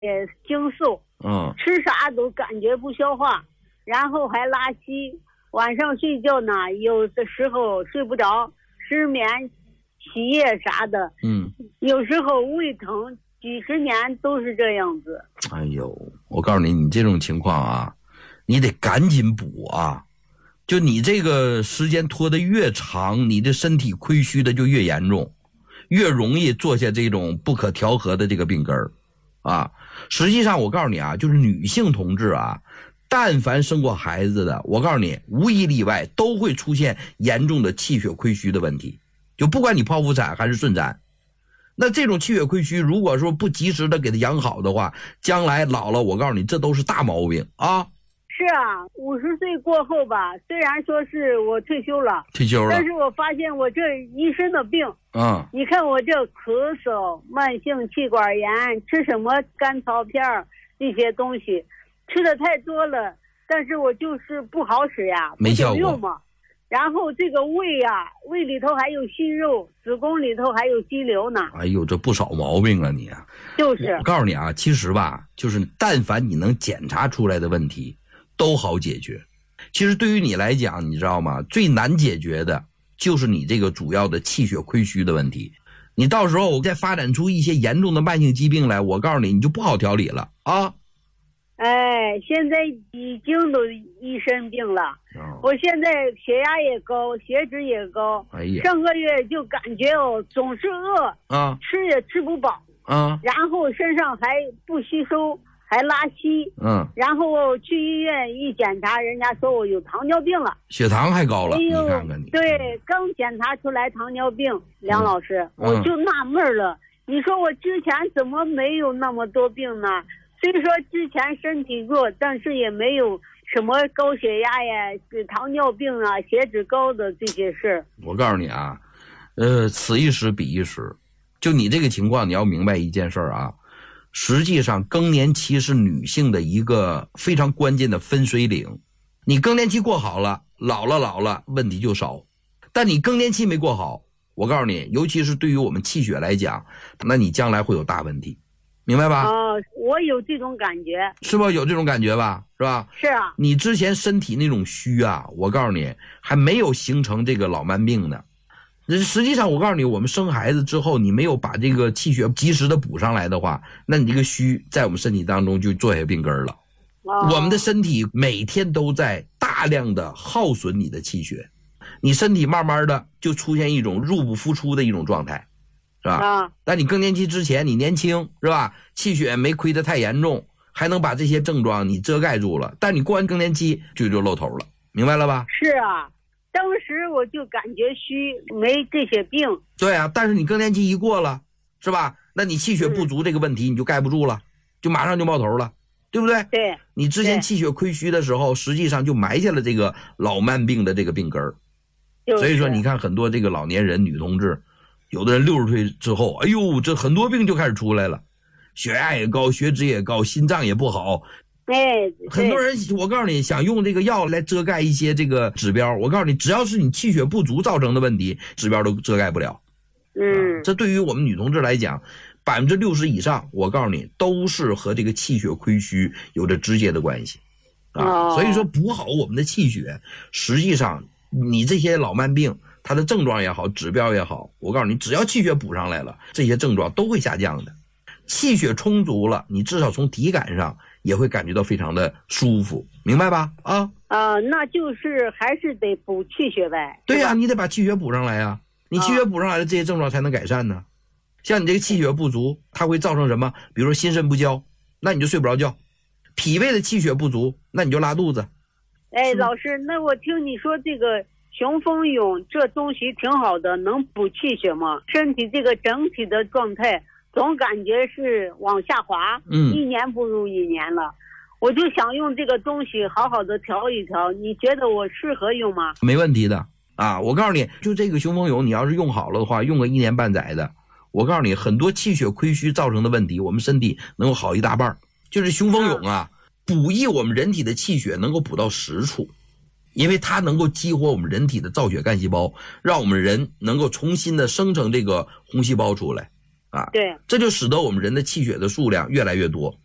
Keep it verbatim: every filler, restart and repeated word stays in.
也精瘦， 嗯， 吃啥都感觉不消化，然后还拉稀，晚上睡觉呢，有的时候睡不着，失眠、起夜啥的， 嗯， 有时候胃疼，几十年都是这样子。 哎呦，我告诉你，你这种情况啊，你得赶紧补啊！就你这个时间拖得越长，你的身体亏虚的就越严重，越容易做下这种不可调和的这个病根儿啊。实际上，我告诉你啊，就是女性同志啊，但凡生过孩子的，我告诉你，无一例外都会出现严重的气血亏虚的问题。就不管你剖腹产还是顺产，那这种气血亏虚，如果说不及时的给它养好的话，将来老了，我告诉你，这都是大毛病啊。 是啊，五十岁过后吧，虽然说是我退休了， 退休了， 但是我发现我这一身的病， 嗯， 你看我这咳嗽、慢性气管炎，吃什么甘草片这些东西，吃的太多了，但是我就是不好使呀， 没效果不久用嘛。然后这个胃呀、啊，胃里头还有息肉，子宫里头还有肌瘤呢。 哎呦，这不少毛病啊你啊！ 就是我告诉你啊，其实吧，就是但凡你能检查出来的问题，都好解决。其实对于你来讲，你知道吗？最难解决的就是你这个主要的气血亏虚的问题。你到时候再发展出一些严重的慢性疾病来，我告诉你，你就不好调理了啊！ 哎，现在已经都一身病了。哦、我现在血压也高，血脂也高。 哎呀， 上个月就感觉哦，总是饿啊， 吃也吃不饱啊， 然后身上还不吸收，还拉稀。 嗯， 然后我去医院一检查，人家说我有糖尿病了， 血糖还高了。哎呦，你看看你。 对，刚检查出来糖尿病，梁老师， 嗯、 我就纳闷了。嗯、你说我之前怎么没有那么多病呢？虽说之前身体弱，但是也没有什么高血压呀、糖尿病啊、血脂高的这些事儿。 我告诉你啊，呃，此一时彼一时。就你这个情况，你要明白一件事儿啊，实际上更年期是女性的一个非常关键的分水岭。你更年期过好了，老了老了问题就少，但你更年期没过好，我告诉你，尤其是对于我们气血来讲，那你将来会有大问题。明白吧？ 哦，我有这种感觉， 是不是有这种感觉吧？是吧？ 是啊。 你之前身体那种虚啊，我告诉你，还没有形成这个老慢病呢。实际上，我告诉你，我们生孩子之后，你没有把这个气血及时的补上来的话，那你这个虚在我们身体当中就做下病根了。哦、我们的身体每天都在大量的耗损你的气血，你身体慢慢的就出现一种入不敷出的一种状态。是吧？啊！但你更年期之前，你年轻是吧？气血没亏得太严重，还能把这些症状你遮盖住了。但你过完更年期就就露头了，明白了吧？ 是啊，当时我就感觉虚，没这些病。 对啊，但是你更年期一过了，是吧？那你气血不足这个问题你就盖不住了，就马上就冒头了，对不对？ 对。 你之前气血亏虚的时候，实际上就埋下了这个老慢病的这个病根儿。 就是、 所以说，你看很多这个老年人、女同志。有的人六十岁之后，哎呦，这很多病就开始出来了，血压也高，血脂也高，心脏也不好。 哎， 很多人，我告诉你，想用这个药来遮盖一些这个指标，我告诉你，只要是你气血不足造成的问题，指标都遮盖不了。 嗯， 啊、这对于我们女同志来讲，百分之六十以上，我告诉你，都是和这个气血亏虚有着直接的关系。啊， 哦、 所以说补好我们的气血，实际上你这些老慢病。它的症状也好，指标也好，我告诉你，只要气血补上来了，这些症状都会下降的。气血充足了，你至少从体感上也会感觉到非常的舒服，明白吧？啊啊，那就是还是得补气血呗。 对呀、啊，你得把气血补上来呀、啊，你气血补上来了，这些症状才能改善呢。像你这个气血不足，它会造成什么？比如说心肾不交，那你就睡不着觉；脾胃的气血不足，那你就拉肚子。 哎，老师，那我听你说这个。雄风勇这东西挺好的，能补气血吗？身体这个整体的状态总感觉是往下滑， 嗯， 一年不如一年了。我就想用这个东西好好的调一调，你觉得我适合用吗？ 没问题的啊！我告诉你，就这个雄风勇，你要是用好了的话，用个一年半载的，我告诉你，很多气血亏虚造成的问题，我们身体能够好一大半。就是雄风勇啊，补益我们人体的气血能够补到实处。因为它能够激活我们人体的造血干细胞，让我们人能够重新的生成这个红细胞出来，啊， 对， 这就使得我们人的气血的数量越来越多。